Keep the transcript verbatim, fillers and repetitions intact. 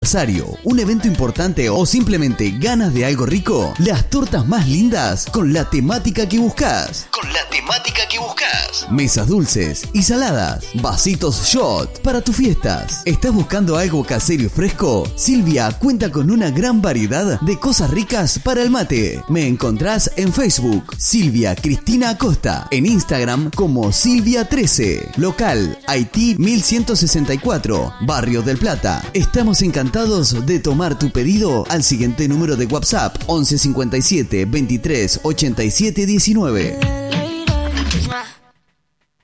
aniversario, un evento importante o simplemente ganas de algo rico, las tortas más lindas con la temática que buscas. Con la temática que buscas. Mesas dulces y saladas, vasitos shot para tus fiestas. ¿Estás buscando algo casero y fresco? Silvia cuenta con una gran variedad de cosas ricas para el mate. Me encontrás en Facebook, Silvia Cristina Acosta, en Instagram como Silvia trece, local Haití mil ciento sesenta y cuatro, Barrio del Plata. Estamos encantados de tomar tu pedido al siguiente número de WhatsApp once cincuenta y siete veintitrés ochenta y siete diecinueve.